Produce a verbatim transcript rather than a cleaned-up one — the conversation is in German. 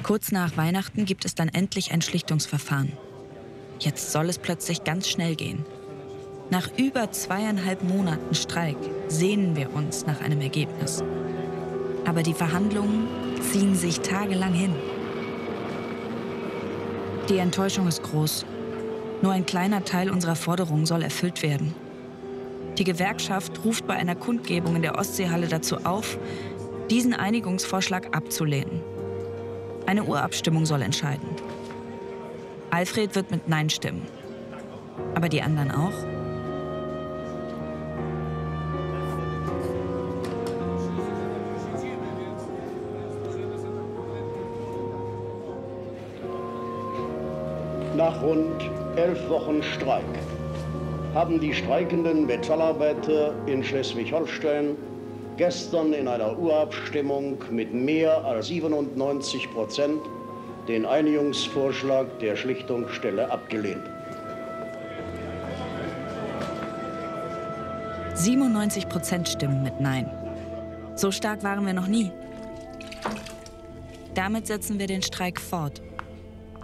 Kurz nach Weihnachten gibt es dann endlich ein Schlichtungsverfahren. Jetzt soll es plötzlich ganz schnell gehen. Nach über zweieinhalb Monaten Streik sehnen wir uns nach einem Ergebnis. Aber die Verhandlungen ziehen sich tagelang hin. Die Enttäuschung ist groß. Nur ein kleiner Teil unserer Forderungen soll erfüllt werden. Die Gewerkschaft ruft bei einer Kundgebung in der Ostseehalle dazu auf, diesen Einigungsvorschlag abzulehnen. Eine Urabstimmung soll entscheiden. Alfred wird mit Nein stimmen. Aber die anderen auch? Nach rund elf Wochen Streik haben die streikenden Metallarbeiter in Schleswig-Holstein gestern in einer Urabstimmung mit mehr als siebenundneunzig Prozent den Einigungsvorschlag der Schlichtungsstelle abgelehnt. siebenundneunzig Prozent stimmen mit Nein. So stark waren wir noch nie. Damit setzen wir den Streik fort.